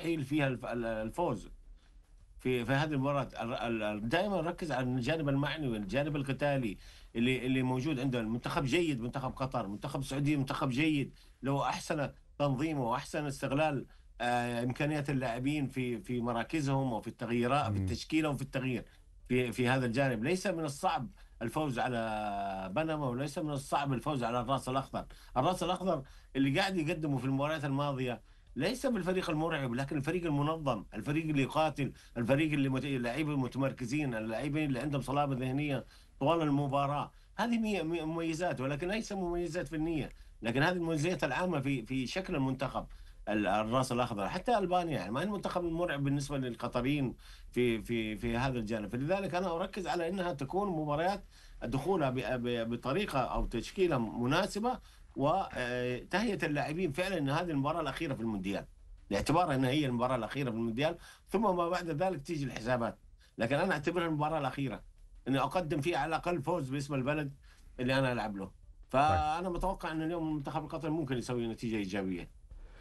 مستحيل فيها الفوز في هذه المباراة. دائما نركز على الجانب المعنوي، الجانب القتالي اللي موجود عندنا. المنتخب جيد، منتخب قطر، منتخب السعودية منتخب جيد، لو أحسن تنظيمه وأحسن استغلال إمكانيات اللاعبين في مراكزهم وفي التغييرات في مم. التشكيلة وفي التغيير في هذا الجانب. ليس من الصعب الفوز على بنما، وليس من الصعب الفوز على الراس الأخضر. الراس الأخضر اللي قاعد يقدمه في المباريات الماضية ليس بالفريق المرعب، لكن الفريق المنظم، الفريق اللي يقاتل، الفريق اللي اللعيبه المتمركزين، اللاعبين اللي عندهم صلابه ذهنيه طوال المباراه. هذه مميزات، ولكن ليس مميزات فنيه، لكن هذه المميزات العامه في شكل المنتخب. الراس الاخضر حتى البانيا، يعني ما هي المنتخب المرعب بالنسبه للقطريين في هذا الجانب. فلذلك انا اركز على انها تكون مباريات دخولها بطريقه او تشكيله مناسبه، وتهيئه اللاعبين فعلا ان هذه المباراه الاخيره في المونديال، باعتبارها انها هي المباراه الاخيره في المونديال، ثم ما بعد ذلك تيجي الحسابات. لكن انا اعتبرها المباراه الاخيره، اني اقدم فيها على الاقل فوز باسم البلد اللي انا العب له. طيب، فانا متوقع ان اليوم المنتخب القطري ممكن يسوي نتيجه ايجابيه.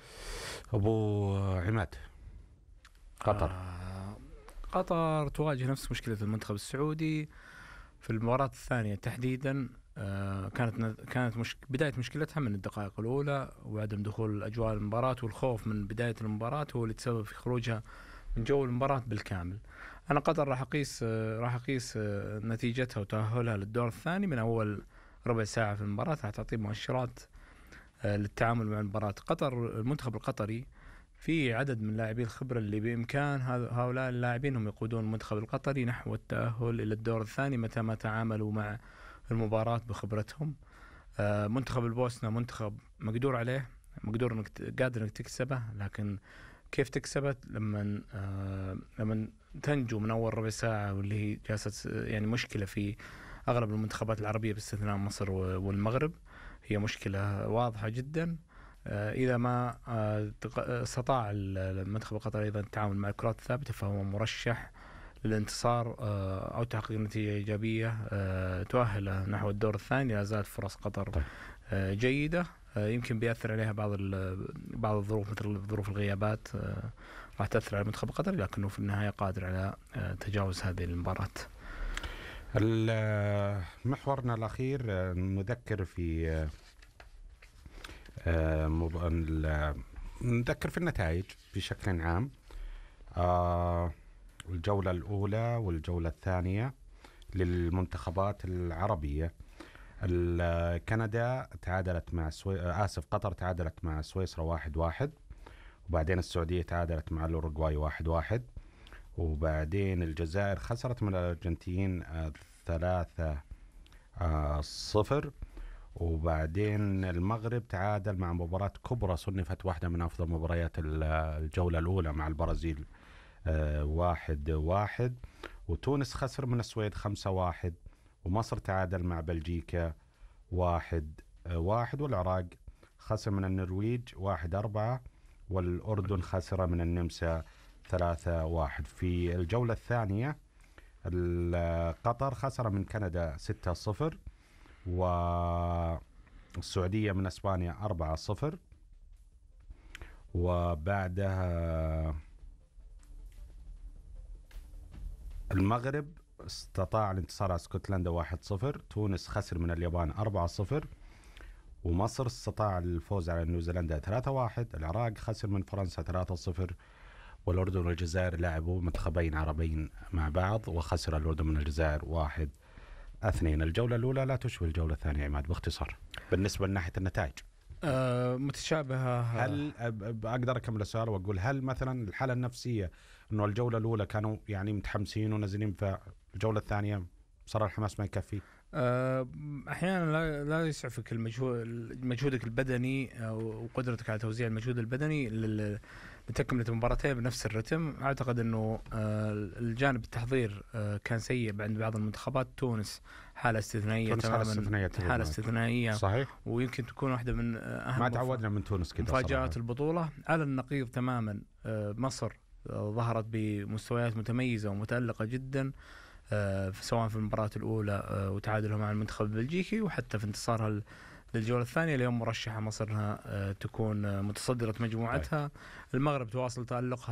أبو عماد، قطر. آه، قطر تواجه نفس مشكلة المنتخب السعودي في المباراة الثانية تحديدا. كانت بداية مشكلتها من الدقائق الأولى، وعدم دخول أجواء المباراة والخوف من بداية المباراة هو اللي تسبب في خروجها من جو المباراة بالكامل. أنا قطر راح أقيس نتيجتها وتأهلها للدور الثاني من أول ربع ساعة في المباراة، راح تعطي مؤشرات للتعامل مع المباراة. قطر، المنتخب القطري في عدد من لاعبي الخبرة اللي بإمكان هؤلاء اللاعبين هم يقودون المنتخب القطري نحو التأهل إلى الدور الثاني متى ما تعاملوا مع المباراة بخبرتهم. منتخب البوسنة منتخب مقدور عليه، قادر انك تكسبه، لكن كيف تكسبه؟ لما تنجو من اول ربع ساعة، واللي هي جالسة يعني مشكلة في اغلب المنتخبات العربية باستثناء مصر والمغرب. هي مشكلة واضحة جدا. إذا ما استطاع المنتخب القطري أيضا التعامل مع الكرات الثابتة، فهو مرشح للانتصار أو تحقيق نتيجة إيجابية تؤهل نحو الدور الثاني. لا زالت فرص قطر طيب. جيدة. يمكن بيأثر عليها بعض الظروف، مثل ظروف الغيابات راح تأثر على المنتخب القطري، لكنه في النهاية قادر على تجاوز هذه المباراة. محورنا الأخير نذكر في نذكر في النتائج بشكل عام. الجولة الأولى والجولة الثانية للمنتخبات العربية. كندا تعادلت مع قطر تعادلت مع سويسرا 1-1، وبعدين السعودية تعادلت مع الأوروغواي 1-1، وبعدين الجزائر خسرت من الأرجنتين 3-0، وبعدين المغرب تعادل مع مباراة كبرى صنفت واحدة من أفضل مباريات الجولة الأولى مع البرازيل 1-1، وتونس خسر من السويد 5-1، ومصر تعادل مع بلجيكا 1-1، والعراق خسر من النرويج 1-4، والأردن خسر من النمسا 3-1. في الجولة الثانية قطر خسر من كندا 6-0، والسعودية من أسبانيا 4-0، وبعدها المغرب استطاع الانتصار على اسكتلندا 1-0، تونس خسر من اليابان 4-0، ومصر استطاع الفوز على نيوزيلندا 3-1، العراق خسر من فرنسا 3-0، والأردن والجزائر لعبوا منتخبين عربيين مع بعض، وخسر الأردن من الجزائر 1-2. الجولة الأولى لا تشبه الجولة الثانية عماد، باختصار بالنسبة لناحية النتائج متشابهة. هل أقدر أكمل السؤال وأقول هل مثلا الحالة النفسية أنه الجولة الأولى كانوا يعني متحمسين ونازلين، فالجولة الثانية صار الحماس ما يكفي؟ أحيانا لا يسعفك مجهودك البدني وقدرتك على توزيع المجهود البدني لتكملة المباراتين بنفس الرتم. أعتقد أنه الجانب التحضير كان سيء عند بعض المنتخبات. تونس حالة استثنائية تماما، حالة استثنائية صحيح، ويمكن تكون واحدة من أهم ما تعودنا من تونس كده مفاجآت البطولة. على النقيض تماما مصر ظهرت بمستويات متميزة ومتألقة جدا، سواء في المباراة الأولى وتعادلها مع المنتخب البلجيكي، وحتى في انتصارها للجولة الثانية. اليوم مرشحة مصر أنها تكون متصدرة مجموعتها. المغرب تواصل تألقها